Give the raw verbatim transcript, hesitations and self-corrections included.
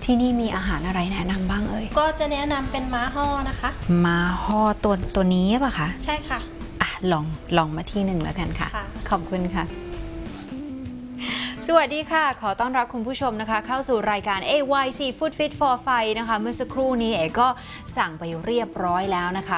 ที่นี่มีอาหารอะไรแนะนำบ้างเอ่ยก็จะแนะนำเป็นม้าห่อนะคะม้าห่อตัวตัวนี้ป่ะคะใช่ค่ะอ่ะลองลองมาที่หนึ่งแล้วกันค่ะขอบคุณค่ะสวัสดีค่ะขอต้อนรับคุณผู้ชมนะคะเข้าสู่รายการ เอ วาย ซี Food Fit for Fight นะคะเมื่อสักครู่นี้เอ๋ก็สั่งไปเรียบร้อยแล้วนะคะ